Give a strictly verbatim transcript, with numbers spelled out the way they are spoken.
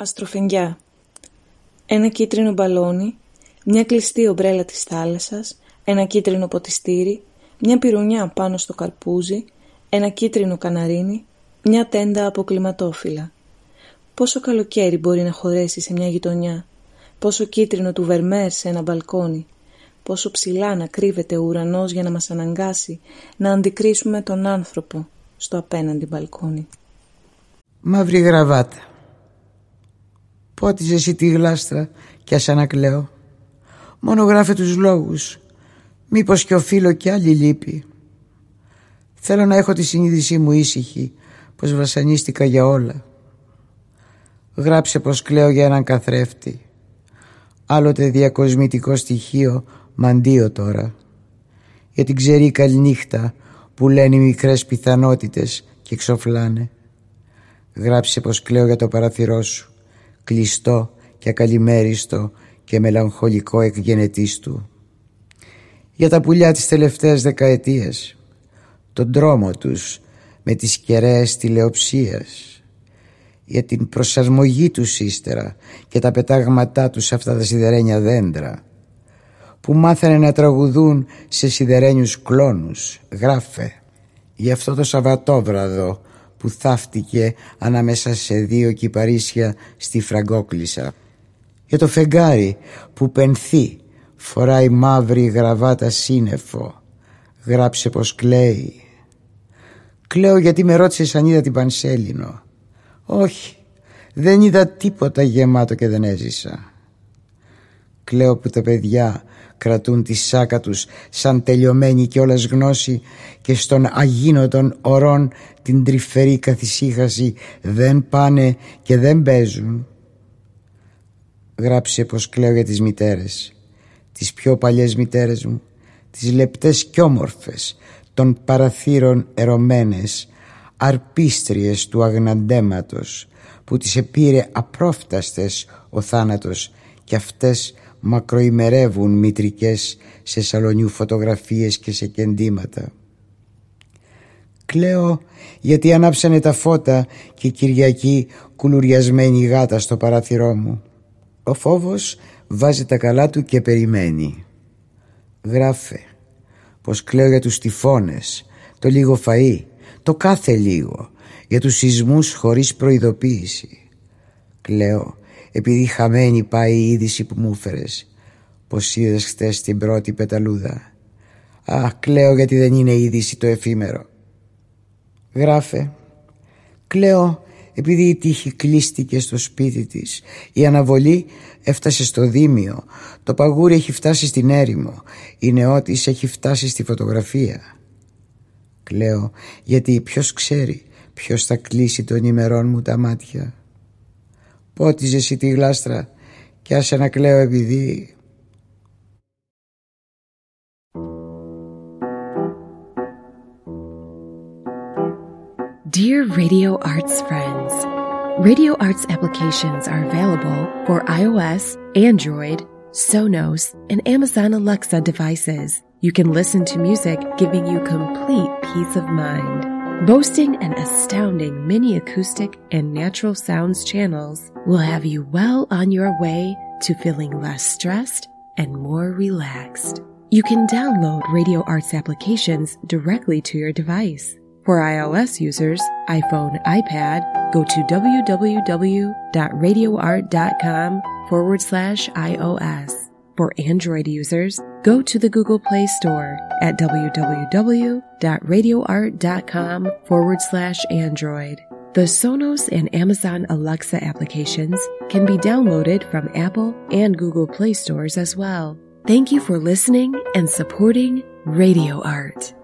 Αστροφενγκιά. Ένα κίτρινο μπαλόνι, μια κλειστή ομπρέλα της θάλασσας, ένα κίτρινο ποτιστήρι, μια πυρουνιά πάνω στο καρπούζι, ένα κίτρινο καναρίνι, μια τέντα από κλιματόφυλλα. Πόσο καλοκαίρι μπορεί να χωρέσει σε μια γειτονιά, πόσο κίτρινο του βερμέρ σε ένα μπαλκόνι, πόσο ψηλά να κρύβεται ο ουρανός για να μας αναγκάσει να αντικρίσουμε τον άνθρωπο στο απέναντι μπαλκόνι. Μαύρη γραβάτα. Πότιζε εσύ τη γλάστρα κι ας ανακλαίω. Μόνο γράφε τους λόγους. Μήπως κι οφείλω κι άλλη λύπη. Θέλω να έχω τη συνείδησή μου ήσυχη, πως βασανίστηκα για όλα. Γράψε πως κλαίω για έναν καθρέφτη. Άλλοτε διακοσμητικό στοιχείο, μαντίο τώρα. Για την ξερή καληνύχτα που λένε οι μικρές πιθανότητες και ξοφλάνε. Γράψε πως κλαίω για το παραθυρό σου, κλειστό και ακαλημέριστο και μελαγχολικό εκγενετής του. Για τα πουλιά της τελευταίας δεκαετίας, τον δρόμο τους με τις κεραίες τηλεοψίας, για την προσαρμογή τους ύστερα και τα πετάγματά τους σε αυτά τα σιδερένια δέντρα που μάθανε να τραγουδούν σε σιδερένιους κλόνους. Γράφε για αυτό το Σαββατόβραδο που θαύτηκε ανάμεσα σε δύο κυπαρίσια στη Φραγκόκλισσα, για το φεγγάρι που πενθεί, φοράει μαύρη γραβάτα σύννεφο. Γράψε πως κλαίει. Κλαίω γιατί με ρώτησες αν είδα την Πανσέλινο. Όχι, δεν είδα τίποτα γεμάτο και δεν έζησα. Κλαίω που τα παιδιά κρατούν τη σάκα τους σαν τελειωμένη κιόλας γνώση και στον αγίνωτον ορών την τρυφερή καθησύχαση δεν πάνε και δεν παίζουν. Γράψε πως κλαίω για τις μητέρες, τις πιο παλιές μητέρες μου, τις λεπτές κι όμορφες, των παραθύρων ερωμένες, αρπίστριες του αγναντέματος, που τις επήρε απρόφταστες ο θάνατος κι αυτές μακροημερεύουν μητρικές σε σαλονιού φωτογραφίες και σε κεντήματα. Κλαίω γιατί ανάψανε τα φώτα και Κυριακή κουλουριασμένη γάτα στο παράθυρό μου. Ο φόβος βάζει τα καλά του και περιμένει. Γράφε πως κλαίω για τους τυφώνες, το λίγο φαΐ, το κάθε λίγο, για τους σεισμούς χωρίς προειδοποίηση. Κλαίω επειδή χαμένη πάει η είδηση που μου έφερες, πως είδες χτες την πρώτη πεταλούδα. Α, κλαίω γιατί δεν είναι είδηση το εφήμερο. Γράφε, κλαίω επειδή η τύχη κλείστηκε στο σπίτι της, η αναβολή έφτασε στο Δήμιο, το παγούρι έχει φτάσει στην έρημο, η νεότης έχει φτάσει στη φωτογραφία. Κλαίω γιατί ποιος ξέρει ποιος θα κλείσει των ημερών μου τα μάτια. Πότιζε εσύ τη γλάστρα κι άσε να κλαίω επειδή... Dear Radio Arts friends, Radio Arts applications are available for iOS, Android, Sonos, and Amazon Alexa devices. You can listen to music giving you complete peace of mind. Boasting an astounding mini acoustic and natural sounds channels will have you well on your way to feeling less stressed and more relaxed. You can download Radio Arts applications directly to your device. For iOS users, iPhone, iPad, go to www.radioart.com forward slash iOS. For Android users, go to the Google Play Store at www.radioart.com forward slash Android. The Sonos and Amazon Alexa applications can be downloaded from Apple and Google Play stores as well. Thank you for listening and supporting Radio Art.